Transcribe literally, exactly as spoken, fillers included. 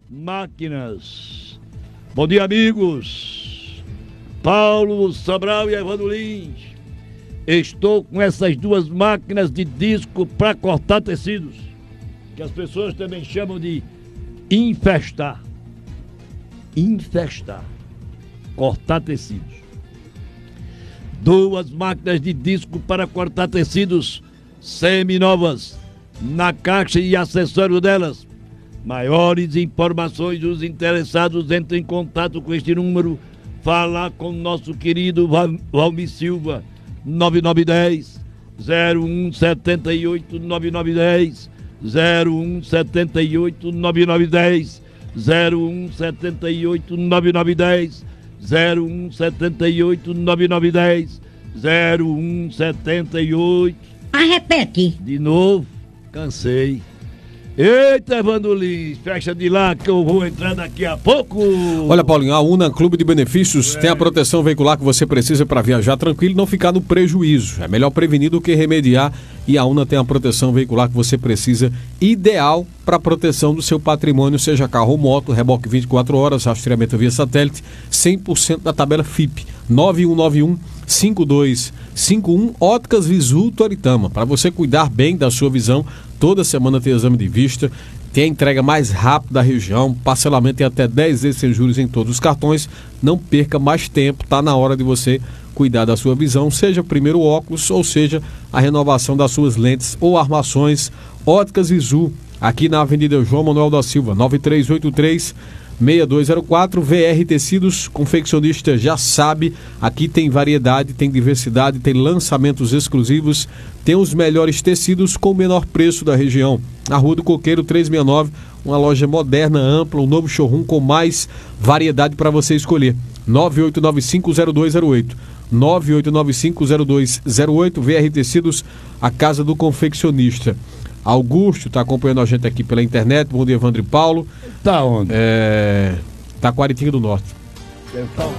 Máquinas. Bom dia, amigos. Paulo Sobral e Evandro Lins. Estou com essas duas máquinas de disco para cortar tecidos, que as pessoas também chamam de infestar. Infestar. Cortar tecidos. Duas máquinas de disco para cortar tecidos semi-novas na caixa e acessório delas. Maiores informações, os interessados entrem em contato com este número, falar com o nosso querido Valmir Silva, nove nove um zero zero um sete oito nove nove um zero zero um sete oito nove nove um zero zero um sete oito nove nove um zero um sete oito nove nove um zero um sete oito. Ah, repete. De novo, cansei. Eita, Evandro Lins, fecha de lá que eu vou entrar daqui a pouco. Olha, Paulinho, a Una Clube de Benefícios é. tem a proteção veicular que você precisa para viajar tranquilo e não ficar no prejuízo. É melhor prevenir do que remediar, e a Una tem a proteção veicular que você precisa, ideal para a proteção do seu patrimônio, seja carro ou moto, reboque vinte e quatro horas, rastreamento via satélite, cem por cento da tabela F I P. nove um nove um cinco dois cinco um. Óticas Visu Toritama, para você cuidar bem da sua visão. Toda semana tem exame de vista, tem a entrega mais rápida da região, parcelamento em até dez vezes sem juros em todos os cartões. Não perca mais tempo, está na hora de você cuidar da sua visão, seja primeiro óculos ou seja a renovação das suas lentes ou armações. Óticas Visu, aqui na Avenida João Manuel da Silva, nove três oito três seis dois zero quatro. V R Tecidos, confeccionista já sabe, aqui tem variedade, tem diversidade, tem lançamentos exclusivos, tem os melhores tecidos com o menor preço da região. Na Rua do Coqueiro trezentos e sessenta e nove, uma loja moderna, ampla, um novo showroom com mais variedade para você escolher. nove oito nove cinco zero dois zero oito, nove oito nove cinco zero dois zero oito. V R Tecidos, a casa do confeccionista. Augusto está acompanhando a gente aqui pela internet. Bom dia, Evandro e Paulo. Tá onde? É... Taquaritinga do Norte.